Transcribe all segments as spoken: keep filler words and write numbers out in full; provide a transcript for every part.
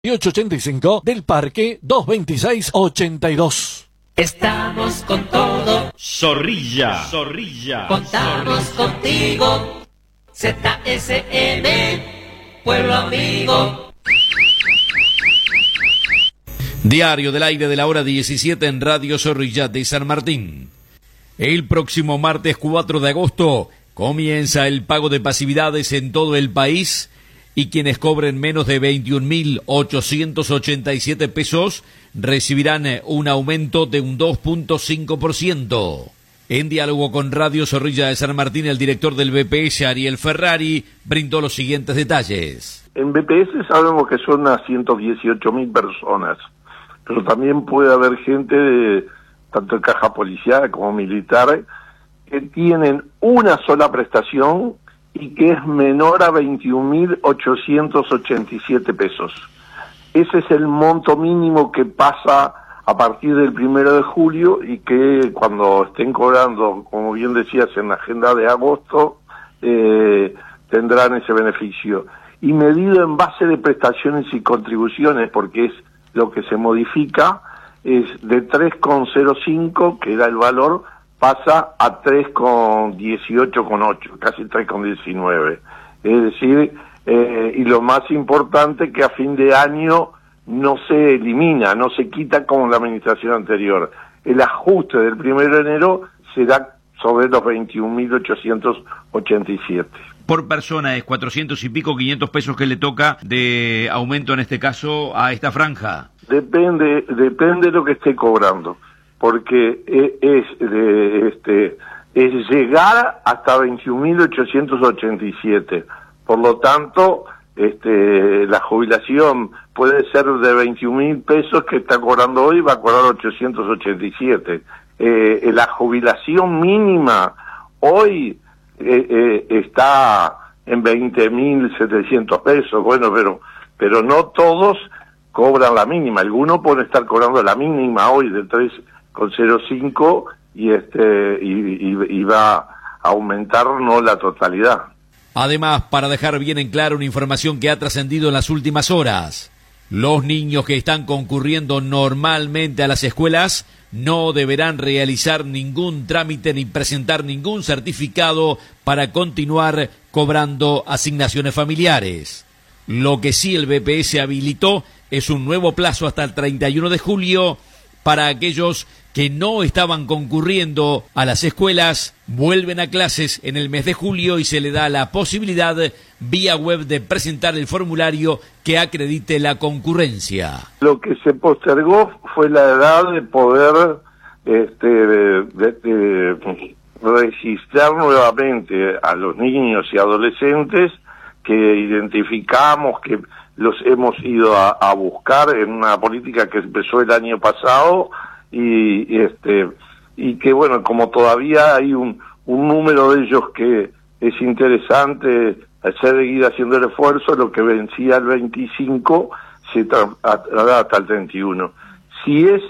ocho ochenta y cinco del Parque doscientos veintiséis ochenta y dos. Estamos con todo. Zorrilla, Zorrilla. Contamos Zorrilla. contigo. Z S M, pueblo amigo. Diario del aire de la hora diecisiete en Radio Zorrilla de San Martín. El próximo martes cuatro de agosto comienza el pago de pasividades en todo el país y quienes cobren menos de veintiún mil ochocientos ochenta y siete pesos recibirán un aumento de un dos punto cinco por ciento. En diálogo con Radio Zorrilla de San Martín, el director del B P S, Ariel Ferrari, brindó los siguientes detalles. En B P S sabemos que son unas ciento dieciocho mil personas, pero también puede haber gente de tanto de caja policial como militar que tienen una sola prestación y que es menor a veintiún mil ochocientos ochenta y siete pesos. Ese es el monto mínimo que pasa a partir del primero de julio y que cuando estén cobrando, como bien decías, en la agenda de agosto, eh, tendrán ese beneficio. Y medido en base de prestaciones y contribuciones, porque es lo que se modifica, es de tres coma cero cinco, que era el valor, pasa a tres coma dieciocho coma ocho, casi tres coma diecinueve. Es decir, eh, y lo más importante, que a fin de año no se elimina, no se quita como en la administración anterior. El ajuste del primero de enero será sobre los veintiún mil ochocientos ochenta y siete. Por persona es cuatrocientos y pico, quinientos pesos que le toca de aumento en este caso a esta franja. Depende, depende de lo que esté cobrando, porque es, de, este, es llegar hasta veintiún mil ochocientos ochenta y siete. Por lo tanto, este, la jubilación puede ser de veintiún mil pesos que está cobrando hoy, va a cobrar ochocientos ochenta y siete. Eh, la jubilación mínima hoy eh, eh, está en veinte mil setecientos pesos, bueno, pero, pero no todos cobran la mínima, algunos pueden estar cobrando la mínima hoy de tres coma cero cinco y este y, y, y va a aumentar no la totalidad. Además, para dejar bien en claro una información que ha trascendido en las últimas horas, los niños que están concurriendo normalmente a las escuelas no deberán realizar ningún trámite ni presentar ningún certificado para continuar cobrando asignaciones familiares. Lo que sí el B P S habilitó es un nuevo plazo hasta el treinta y uno de julio para aquellos que no estaban concurriendo a las escuelas, vuelven a clases en el mes de julio y se le da la posibilidad vía web de presentar el formulario que acredite la concurrencia. Lo que se postergó fue la edad de poder este, de, de, de registrar nuevamente a los niños y adolescentes que identificamos, que los hemos ido a, a buscar en una política que empezó el año pasado y, y este y que bueno, como todavía hay un, un número de ellos que es interesante seguir haciendo el esfuerzo, lo que vencía el veinticinco se traslada hasta el treinta y uno. Si es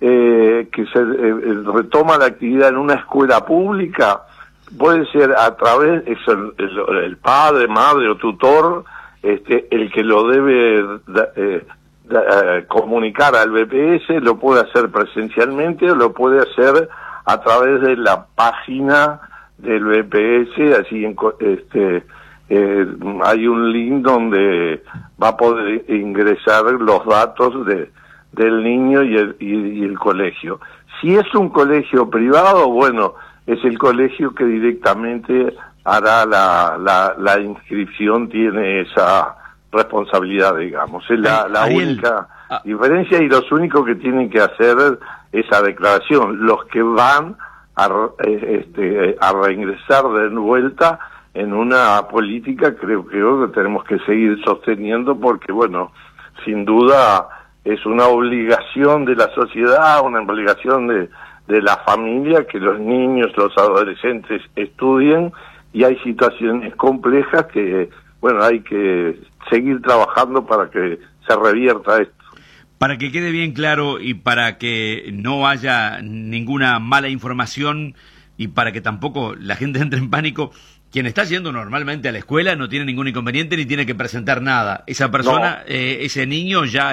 eh, que se eh, retoma la actividad en una escuela pública, puede ser a través, es el, el, el padre, madre o tutor, este, el que lo debe eh, eh, comunicar al B P S, lo puede hacer presencialmente o lo puede hacer a través de la página del B P S, así en, este, eh, hay un link donde va a poder ingresar los datos de, del niño y el, y, y el colegio. Si es un colegio privado, bueno, es el colegio que directamente hará la, la, la inscripción, tiene esa responsabilidad, digamos. Es la, la Ariel, única ah. diferencia y los únicos que tienen que hacer esa declaración, los que van a, este, a reingresar de vuelta en una política, creo, creo que tenemos que seguir sosteniendo porque, bueno, sin duda es una obligación de la sociedad, una obligación de de la familia, que los niños, los adolescentes estudien, y hay situaciones complejas que, bueno, hay que seguir trabajando para que se revierta esto. Para que quede bien claro y para que no haya ninguna mala información y para que tampoco la gente entre en pánico, Quien está yendo normalmente a la escuela no tiene ningún inconveniente ni tiene que presentar nada. Esa persona, No. eh, ese niño ya